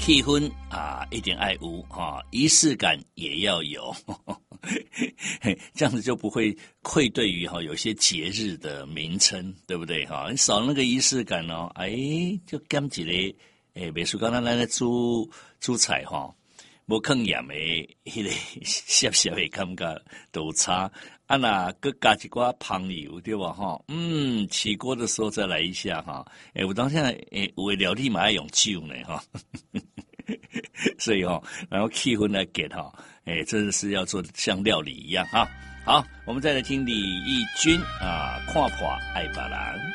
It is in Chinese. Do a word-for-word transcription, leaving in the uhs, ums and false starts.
气氛啊一定爱有哈，仪式感也要有，这样子就不会愧对于哈有些节日的名称，对不对哈？你少那个仪式感哦，哎，就减一个诶，美术刚刚咱咧煮煮菜哈，无放盐的迄个涩涩的感觉都有差。啊那搁加一寡香油对吧哈？嗯，起锅的时候再来一下哈。诶，我当现在诶，有的料理嘛爱用酒呢哈。所以哈，然后气氛来给哈，哎，真的是要做像料理一样哈。好，我们再来听李翊君啊，看破爱别人。